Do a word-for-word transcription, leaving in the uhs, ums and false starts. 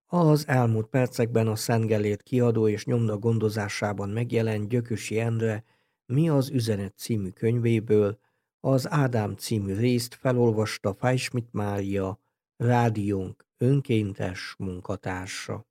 Az elmúlt percekben a Szent Gellért Kiadó és Nyomda gondozásában megjelent Gyökösi Endre Mi az üzenet című könyvéből az Ádám című részt felolvasta Fájschmidt Mária, rádiónk önkéntes munkatársa.